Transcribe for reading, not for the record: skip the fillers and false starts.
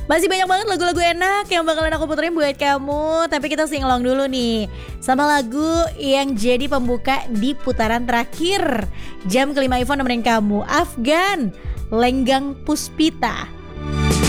Masih banyak banget lagu-lagu enak yang bakalan aku puterin buat kamu. Tapi kita sing along dulu nih sama lagu yang jadi pembuka di putaran terakhir. Jam kelima Ivon nemenin kamu, Afgan, Lenggang Puspita.